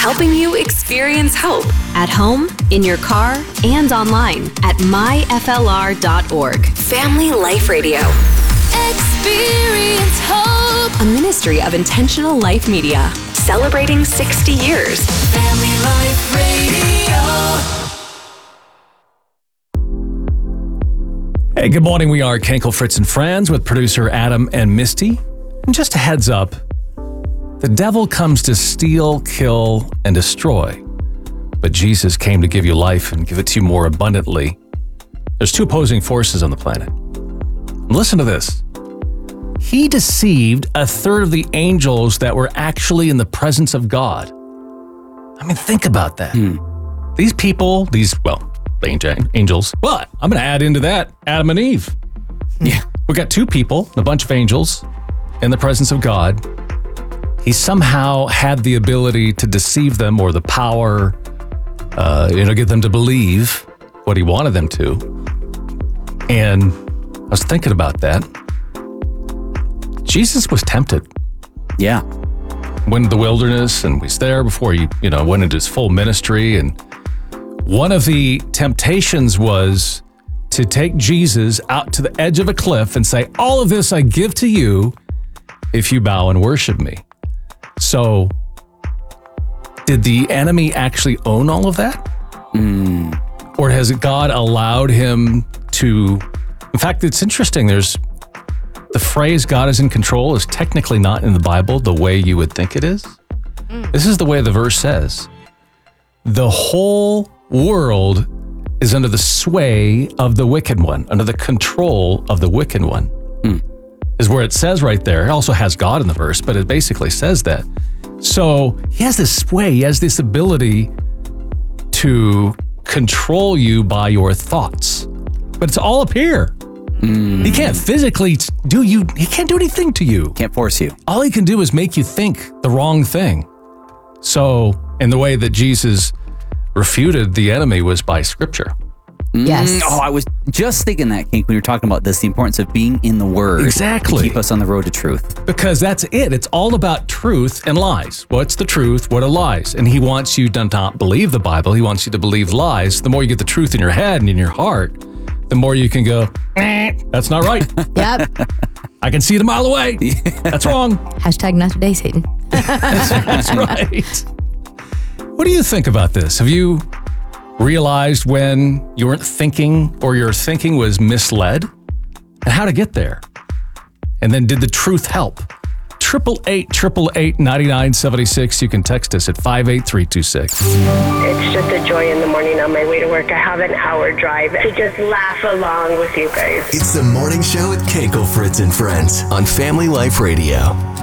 helping you experience hope at home, in your car, and online at myflr.org. Family Life Radio. Experience hope. A ministry of Intentional Life Media. Celebrating 60 years. Family Life Radio. Hey, good morning. We are Kenkel, Fritz, and Friends with producer Adam and Misty. And just a heads up, the devil comes to steal, kill, and destroy. But Jesus came to give you life and give it to you more abundantly. There's two opposing forces on the planet. Listen to this. He deceived a third of the angels that were actually in the presence of God. I mean, think about that. These people, the angels. But I'm going to add into that Adam and Eve. Yeah. We got two people, a bunch of angels in the presence of God. He somehow had the ability to deceive them, or the power, get them to believe what he wanted them to. And I was thinking about that. Jesus was tempted. Yeah. Went into the wilderness and was there before he, went into his full ministry. And one of the temptations was to take Jesus out to the edge of a cliff and say, all of this I give to you if you bow and worship me. So, did the enemy actually own all of that? Or has God allowed him to... In fact, it's interesting. There's the phrase God is in control is technically not in the Bible the way you would think it is. This is the way the verse says. The whole world is under the sway of the wicked one, under the control of the wicked one. Is where it says right there. It also has God in the verse, but it basically says that. So he has this sway, he has this ability to control you by your thoughts. But it's all up here. He can't physically he can't do anything to you. Can't force you. All he can do is make you think the wrong thing. So, in the way that Jesus refuted the enemy was by scripture. Yes. Oh, I was just thinking that, Kink, when you're talking about this, the importance of being in the Word. Exactly. To keep us on the road to truth. Because that's it. It's all about truth and lies. What's the truth? What are lies? And he wants you to not believe the Bible. He wants you to believe lies. The more you get the truth in your head and in your heart, the more you can go, that's not right. Yep. I can see it a mile away. That's wrong. Hashtag not today, Satan. That's right. What do you think about this? Have you realized when you weren't thinking or your thinking was misled? And how to get there? And then did the truth help? 888-888-9976. You can text us at 58326. It's just a joy in the morning on my way to work. I have an hour drive to just laugh along with you guys. It's the morning show with Kenkel, Fritz, and Friends on Family Life Radio.